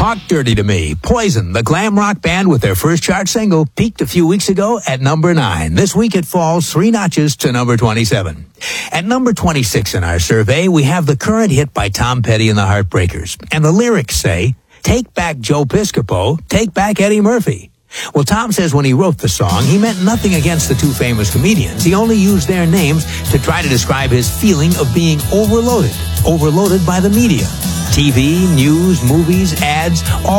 Talk Dirty to Me. Poison, the glam rock band with their first chart single, peaked a few weeks ago at number 9. This week it falls 3 notches to number 27. At number 26 in our survey, we have the current hit by Tom Petty and the Heartbreakers. And the lyrics say, "Take back Joe Piscopo, take back Eddie Murphy." Well, Tom says when he wrote the song, he meant nothing against the two famous comedians. He only used their names to try to describe his feeling of being overloaded by the media. TV, news, movies, ads, all